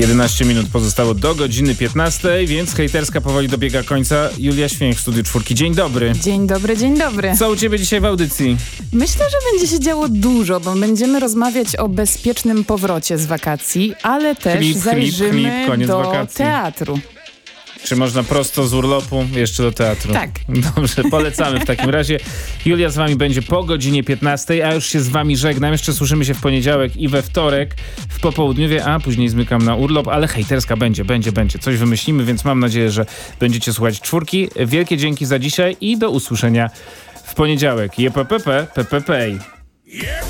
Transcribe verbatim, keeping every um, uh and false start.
jedenaście minut pozostało do godziny piętnastej, więc hejterska powoli dobiega końca. Julia Święk w studiu Czwórki. Dzień dobry. Dzień dobry, dzień dobry. Co u ciebie dzisiaj w audycji? Myślę, że będzie się działo dużo, bo będziemy rozmawiać o bezpiecznym powrocie z wakacji, ale też Chlip, zajrzymy chlip, chlip, koniec do wakacji. teatru. Czy można prosto z urlopu jeszcze do teatru? Tak. Dobrze, polecamy w takim razie. Julia z wami będzie po godzinie piętnastej, a już się z wami żegnam. Jeszcze słyszymy się w poniedziałek i we wtorek w popołudniowie, a później zmykam na urlop, ale hejterska będzie, będzie, będzie. Coś wymyślimy, więc mam nadzieję, że będziecie słuchać Czwórki. Wielkie dzięki za dzisiaj i do usłyszenia w poniedziałek. Je p p p p p p.